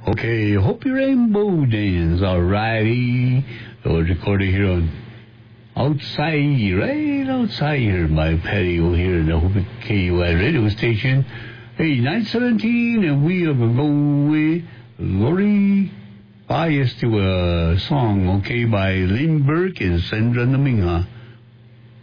Okay, Hopi Rainbow Dance, alrighty. It was recorded here on outside, right outside here, my patio here in the Hopi KUI radio station. Hey, 917, and we are going to go with Lori Bias to a song, okay, by Lynn Burke and Sandra Naminga.